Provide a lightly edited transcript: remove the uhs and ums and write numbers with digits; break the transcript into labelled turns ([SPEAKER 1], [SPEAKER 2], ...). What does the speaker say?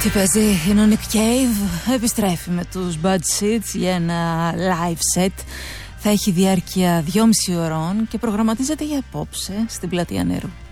[SPEAKER 1] Τι παίζει η Nick Cave, επιστρέφει με τους Bad Seeds για ένα live set. Θα έχει διάρκεια 2,5 ώρων και προγραμματίζεται για απόψε στην Πλατεία Νερού.